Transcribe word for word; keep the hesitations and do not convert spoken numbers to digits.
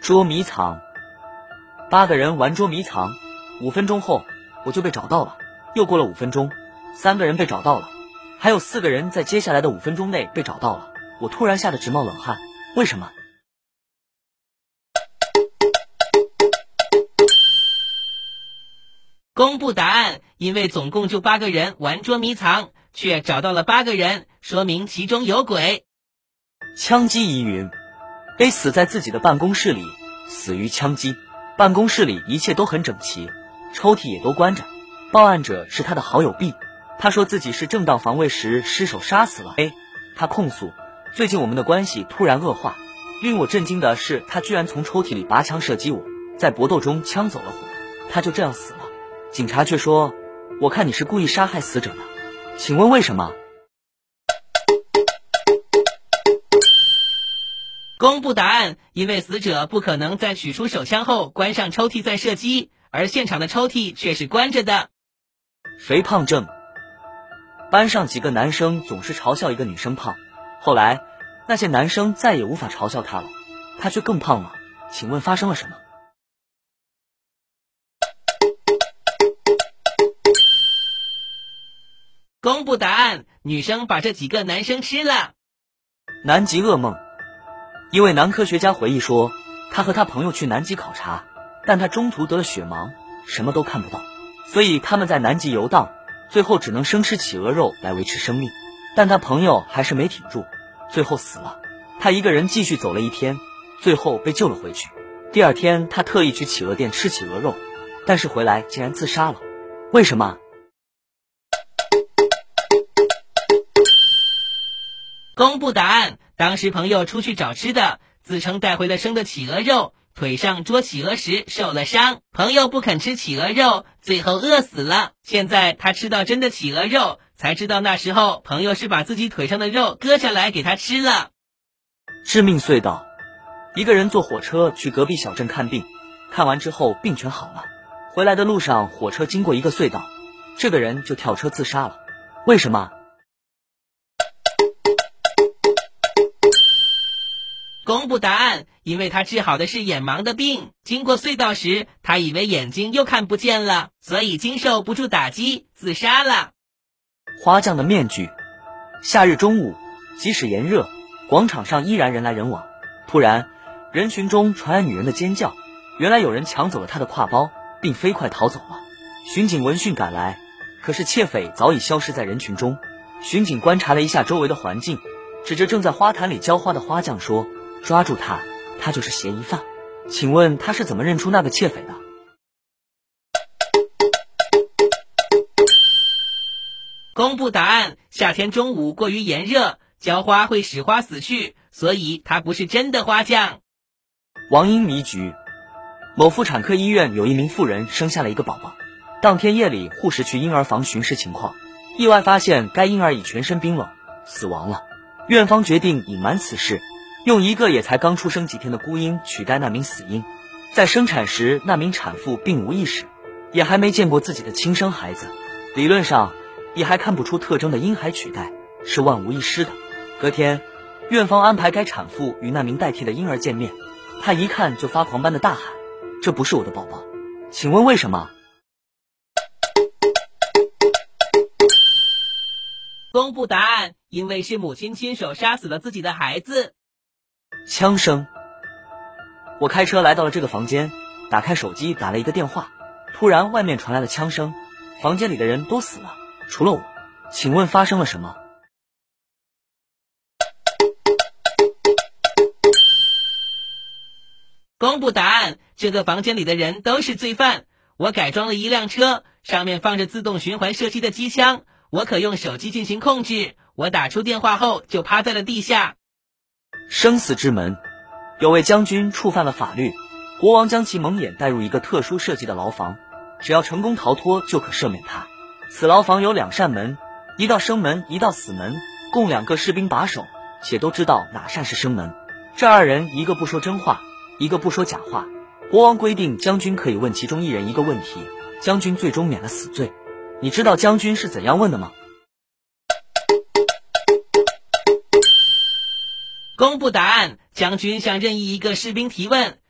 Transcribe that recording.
捉迷藏。八个人玩捉迷藏，五分钟后我就被找到了。又过了五分钟，三个人被找到了，还有四个人在接下来的五分钟内被找到了。我突然吓得直冒冷汗，为什么？ 公布答案，因为总共就八个人玩捉迷藏，却找到了八个人，说明其中有鬼。 枪击疑云 A 死在自己的办公室里，死于枪击。办公室里一切都很整齐，抽屉也都关着。报案者是他的好友 B， 他说自己是正当防卫时失手杀死了 A。 他控诉最近我们的关系突然恶化，令我震惊的是他居然从抽屉里拔枪射击我，在搏斗中枪走了火，他就这样死了。警察却说，我看你是故意杀害死者的，请问为什么？ 公布答案，因为死者不可能在取出手枪后关上抽屉再射击，而现场的抽屉却是关着的。 肥胖症。班上几个男生总是嘲笑一个女生胖，后来那些男生再也无法嘲笑她了，她却更胖了，请问发生了什么？ 公布答案，女生把这几个男生吃了。 南极噩梦。一位男科学家回忆说，他和他朋友去南极考察，但他中途得了血盲，什么都看不到，所以他们在南极游荡，最后只能生吃企鹅肉来维持生命。但他朋友还是没挺住，最后死了。他一个人继续走了一天，最后被救了回去。第二天他特意去企鹅店吃企鹅肉，但是回来竟然自杀了。为什么？ 公布答案，当时朋友出去找吃的，自称带回了生的企鹅肉，腿上捉企鹅时受了伤，朋友不肯吃企鹅肉，最后饿死了。现在他吃到真的企鹅肉，才知道那时候朋友是把自己腿上的肉割下来给他吃了。 致命隧道。一个人坐火车去隔壁小镇看病，看完之后病全好了，回来的路上火车经过一个隧道，这个人就跳车自杀了。为什么？ 公布答案，因为他治好的是眼盲的病，经过隧道时他以为眼睛又看不见了，所以经受不住打击自杀了。 花匠的面具。夏日中午，即使炎热，广场上依然人来人往。突然人群中传来女人的尖叫，原来有人抢走了她的挎包，并飞快逃走了。巡警闻讯赶来，可是窃匪早已消失在人群中。巡警观察了一下周围的环境，指着正在花坛里浇花的花匠说，抓住他，他就是嫌疑犯。请问他是怎么认出那个窃匪的？ 公布答案，夏天中午过于炎热，浇花会使花死去，所以他不是真的花匠。 王婴迷局。某妇产科医院有一名妇人生下了一个宝宝，当天夜里护士去婴儿房巡视情况，意外发现该婴儿已全身冰冷，死亡了。院方决定隐瞒此事，用一个也才刚出生几天的孤婴取代那名死婴。在生产时，那名产妇并无意识，也还没见过自己的亲生孩子，理论上也还看不出特征的婴孩取代是万无一失的。隔天，院方安排该产妇与那名代替的婴儿见面，她一看就发狂般的大喊，这不是我的宝宝，请问为什么？ 公布答案，因为是母亲亲手杀死了自己的孩子。 枪声。我开车来到了这个房间，打开手机打了一个电话，突然外面传来了枪声，房间里的人都死了，除了我，请问发生了什么？ 公布答案，这个房间里的人都是罪犯。我改装了一辆车，上面放着自动循环射击的机枪，我可用手机进行控制，我打出电话后就趴在了地下。 生死之门。有位将军触犯了法律，国王将其蒙眼带入一个特殊设计的牢房，只要成功逃脱就可赦免他。此牢房有两扇门，一道生门，一道死门，共两个士兵把守，且都知道哪扇是生门。这二人一个不说真话，一个不说假话。国王规定将军可以问其中一人一个问题，将军最终免了死罪。你知道将军是怎样问的吗？ 公布答案，将军向任意一个士兵提问，